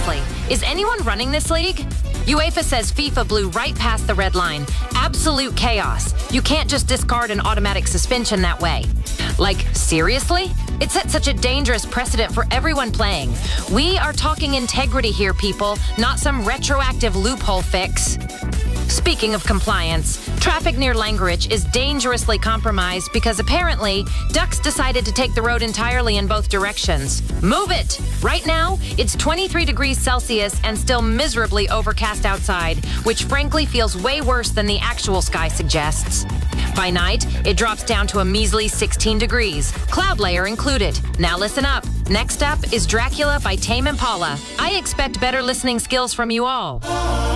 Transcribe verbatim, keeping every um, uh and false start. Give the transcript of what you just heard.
seriously, is anyone running this league? UEFA says FIFA blew right past the red line. Absolute chaos. You can't just discard an automatic suspension that way. Like, seriously? It sets such a dangerous precedent for everyone playing. We are talking integrity here, people, not some retroactive loophole fix. Speaking of compliance, traffic near Langridge is dangerously compromised because apparently ducks decided to take the road entirely in both directions. Move it! Right now, it's twenty-three degrees Celsius and still miserably overcast outside, which frankly feels way worse than the actual sky suggests. By night, it drops down to a measly sixteen degrees, cloud layer included. Now listen up. Next up is Dracula by Tame Impala. I expect better listening skills from you all.